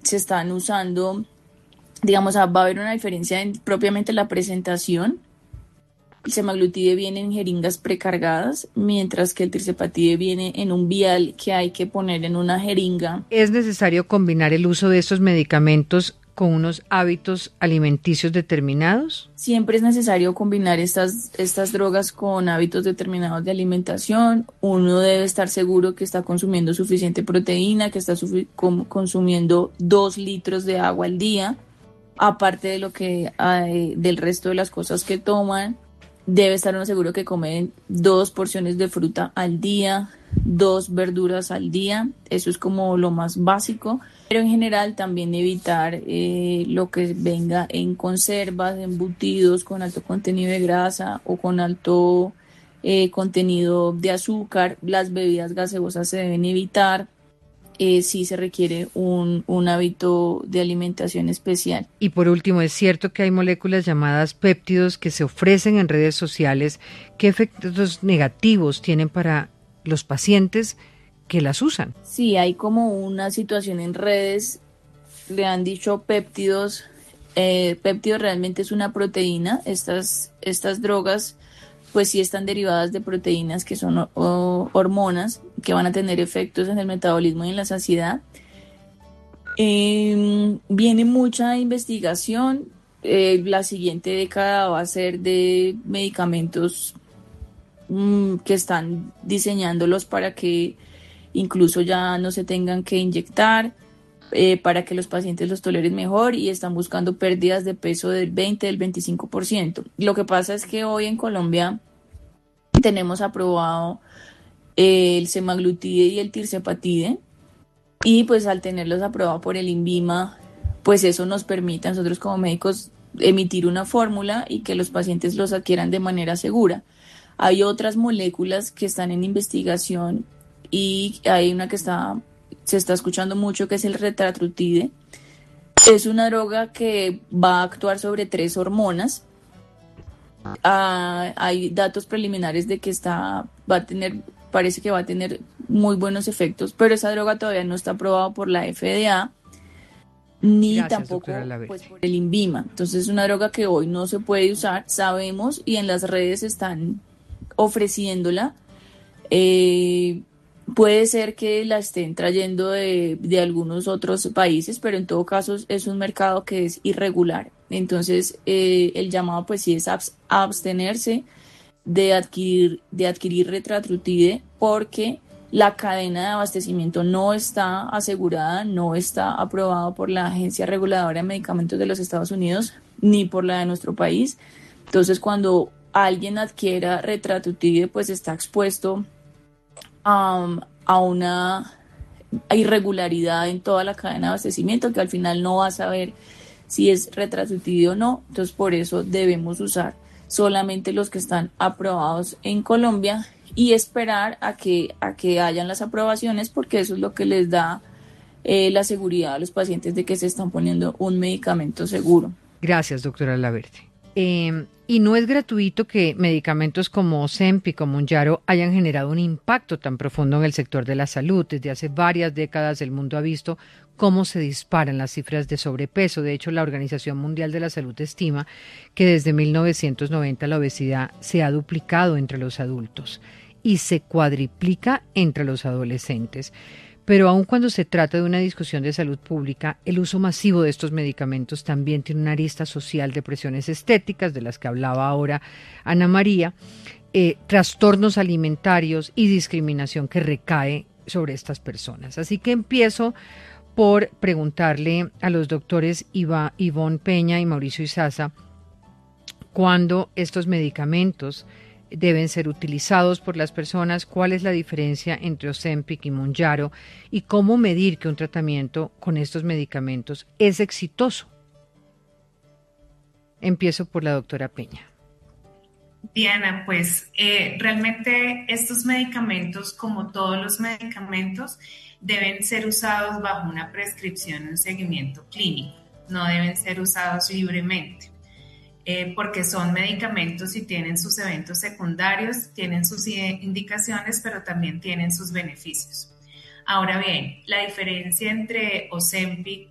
se están usando, digamos, va a haber una diferencia en propiamente la presentación. El semaglutide viene en jeringas precargadas, mientras que el tirzepatide viene en un vial que hay que poner en una jeringa. ¿Es necesario combinar el uso de estos medicamentos con unos hábitos alimenticios determinados? Siempre es necesario combinar estas drogas con hábitos determinados de alimentación. Uno debe estar seguro que está consumiendo suficiente proteína, que está consumiendo 2 litros de agua al día, aparte de lo que del resto de las cosas que toman. Debe estar uno seguro que comen 2 porciones de fruta al día, 2 verduras al día. Eso es como lo más básico. Pero en general también evitar lo que venga en conservas, embutidos con alto contenido de grasa o con alto contenido de azúcar. Las bebidas gaseosas se deben evitar. Sí se requiere un hábito de alimentación especial. Y por último, es cierto que hay moléculas llamadas péptidos que se ofrecen en redes sociales. ¿Qué efectos negativos tienen para los pacientes que las usan? Sí, hay como una situación en redes, le han dicho péptidos. Péptidos realmente es una proteína. Estas drogas pues sí están derivadas de proteínas que son hormonas que van a tener efectos en el metabolismo y en la saciedad. Viene mucha investigación. La siguiente década va a ser de medicamentos que están diseñándolos para que incluso ya no se tengan que inyectar, para que los pacientes los toleren mejor, y están buscando pérdidas de peso del 20, del 25%. Lo que pasa es que hoy en Colombia tenemos aprobado el semaglutide y el tirzepatide, y pues al tenerlos aprobados por el INVIMA, pues eso nos permite a nosotros como médicos emitir una fórmula y que los pacientes los adquieran de manera segura. Hay otras moléculas que están en investigación y hay una que se está escuchando mucho, que es el retatrutide. Es una droga que va a actuar sobre 3 hormonas. Hay datos preliminares de que parece que va a tener muy buenos efectos, pero esa droga todavía no está aprobada por la FDA ni Gracias, doctora tampoco pues, Laverde. por el INVIMA. Entonces es una droga que hoy no se puede usar, sabemos, y en las redes están ofreciéndola. Eh, Puede ser que la estén trayendo de algunos otros países, pero en todo caso es un mercado que es irregular. Entonces, el llamado pues sí es abstenerse de adquirir retatrutide, porque la cadena de abastecimiento no está asegurada, no está aprobada por la Agencia Reguladora de Medicamentos de los Estados Unidos ni por la de nuestro país. Entonces, cuando alguien adquiera retatrutide, pues está expuesto a una irregularidad en toda la cadena de abastecimiento, que al final no va a saber si es retatrutide o no. Entonces, por eso debemos usar solamente los que están aprobados en Colombia y esperar a que hayan las aprobaciones, porque eso es lo que les da la seguridad a los pacientes de que se están poniendo un medicamento seguro. Gracias, doctora Laverde. Y no es gratuito que medicamentos como Ozempic o Mounjaro hayan generado un impacto tan profundo en el sector de la salud. Desde hace varias décadas el mundo ha visto cómo se disparan las cifras de sobrepeso. De hecho, la Organización Mundial de la Salud estima que desde 1990 la obesidad se ha duplicado entre los adultos y se cuadriplica entre los adolescentes. Pero aun cuando se trata de una discusión de salud pública, el uso masivo de estos medicamentos también tiene una arista social de presiones estéticas, de las que hablaba ahora Ana María, trastornos alimentarios y discriminación que recae sobre estas personas. Así que empiezo por preguntarle a los doctores Ivonne Peña y Mauricio Izaza cuándo estos medicamentos deben ser utilizados por las personas, cuál es la diferencia entre Ozempic y Mounjaro y cómo medir que un tratamiento con estos medicamentos es exitoso. Empiezo por la doctora Peña. Diana, pues realmente estos medicamentos, como todos los medicamentos, deben ser usados bajo una prescripción, un seguimiento clínico, no deben ser usados libremente. Porque son medicamentos y tienen sus eventos secundarios, tienen sus indicaciones, pero también tienen sus beneficios. Ahora bien, la diferencia entre Ozempic